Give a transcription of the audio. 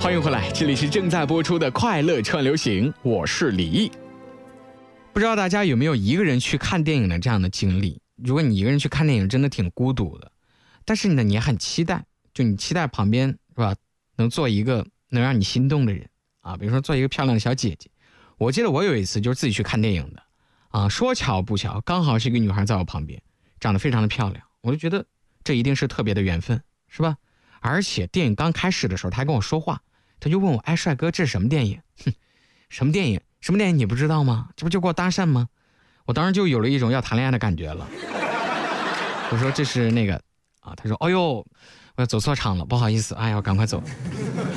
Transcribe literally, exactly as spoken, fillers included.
欢迎回来，这里是正在播出的快乐串流行，我是李毅。不知道大家有没有一个人去看电影的这样的经历？如果你一个人去看电影，真的挺孤独的，但是呢，你也很期待，就你期待旁边是吧，能做一个能让你心动的人啊，比如说做一个漂亮的小姐姐。我记得我有一次就是自己去看电影的啊，说巧不巧，刚好是一个女孩在我旁边，长得非常的漂亮，我就觉得这一定是特别的缘分，是吧？而且电影刚开始的时候，她还跟我说话，她就问我：“哎，帅哥，这是什么电影？”哼，什么电影？什么电影？你不知道吗？这不就给我搭讪吗？我当时就有了一种要谈恋爱的感觉了。我说这是那个啊，她说：“哎呦，我要走错场了，不好意思，哎呀，我赶快走。”